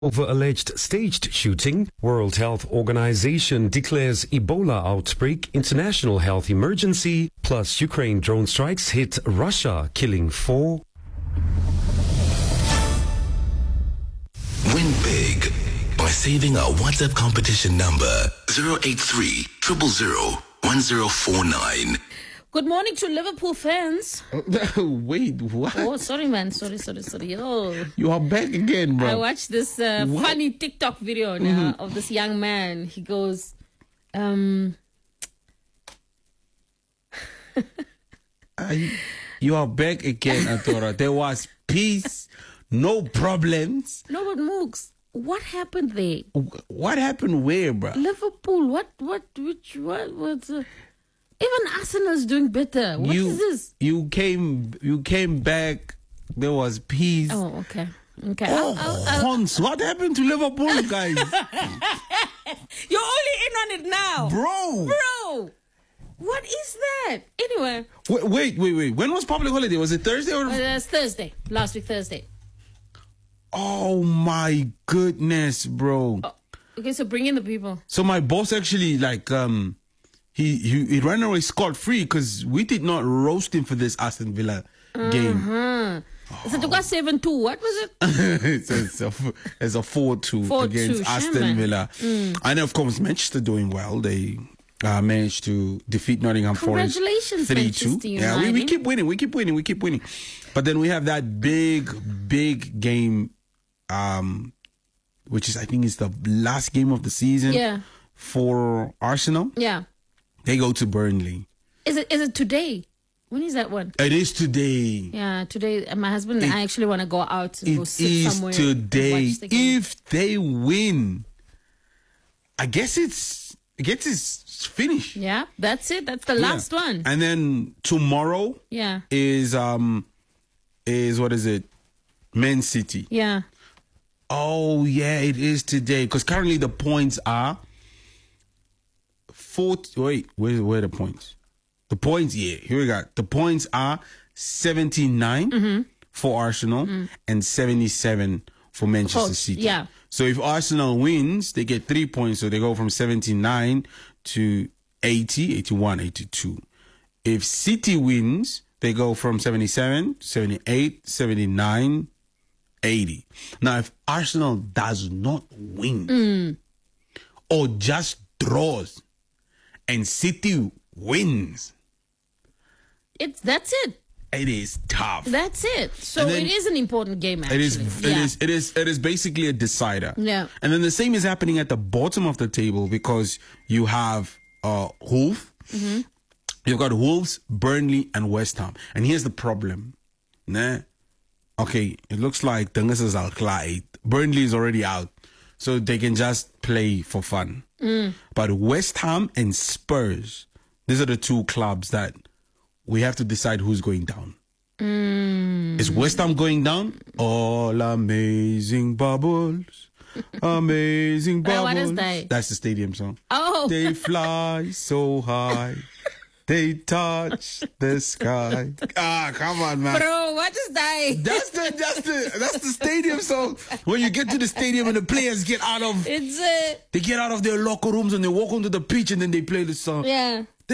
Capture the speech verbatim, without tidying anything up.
Over alleged staged shooting, World Health Organization declares Ebola outbreak international health emergency, plus Ukraine drone strikes hit Russia, killing four. Win big by saving our WhatsApp competition number zero eight three, zero zero zero, one zero four nine. Good morning to Liverpool fans. Wait, what? Oh, sorry, man. Sorry, sorry, sorry. Oh. You are back again, bro. I watched this uh, funny TikTok video now mm-hmm. of this young man. He goes, um... I, you are back again, Atora. There was peace, no problems. No, but Mooks, what happened there? What happened where, bro? Liverpool, what, what, which, what, what... Uh... Even Arsenal's doing better. What you, is this? You came, you came back. There was peace. Oh, okay, okay. Oh, I'll, I'll, I'll... Hans, what happened to Liverpool, guys? You're only in on it now, bro. Bro, what is that? Anyway. Wait, wait, wait, wait. When was public holiday? Was it Thursday or? Uh, it's Thursday. Last week Thursday. Oh my goodness, bro. Oh, okay, so bring in the people. So my boss actually like um. He, he he ran away scot-free because we did not roast him for this Aston Villa game. Uh-huh. Oh. So it got seven two. What was it? it's, it's a, it's a four two against Aston Villa. Mm. And of course, Manchester doing well. They uh, managed to defeat Nottingham Forest. Congratulations, three two. Yeah, we, we keep winning. We keep winning. We keep winning. But then we have that big, big game, um, which is, I think, is the last game of the season yeah. for Arsenal. Yeah. They go to Burnley. Is it is it today? When is that one? It is today. Yeah, today. My husband and I actually want to go out and go sit somewhere. It is today. The if they win, I guess it's I guess it's finished. Yeah, that's it. That's the last yeah. one. And then tomorrow, yeah, is um is what is it? Man City. Yeah. Oh yeah, it is today because currently the points are. Fourth, wait, where, where are the points? The points, yeah, here we got. The points are seventy-nine mm-hmm. for Arsenal mm. and seventy-seven for Manchester oh, City. Yeah. So if Arsenal wins, they get three points. So they go from seventy-nine to eighty, eighty-one, eighty-two. If City wins, they go from seventy-seven, seventy-eight, seventy-nine, eighty. Now, if Arsenal does not win mm. or just draws, and City wins, it's that's it. It is tough. That's it. So then, it is an important game. Actually, it is. It yeah. is. It is. It is basically a decider. Yeah. And then the same is happening at the bottom of the table because you have uh, Wolves. Mm-hmm. You've got Wolves, Burnley, and West Ham. And here's the problem. Nah. Okay, it looks like Dungus is al Clyde. Burnley is already out, so they can just play for fun. Mm. But West Ham and Spurs, these are the two clubs that we have to decide who's going down. Mm. Is West Ham going down? All amazing bubbles, amazing bubbles. What is that? That's the stadium song. Oh. They fly so high. They touch the sky. Ah, come on, man. Bro, what is that? That's the that's the that's the stadium song. When you get to the stadium and the players get out of it's uh, they get out of their locker rooms and they walk onto the pitch and then they play the song. Yeah.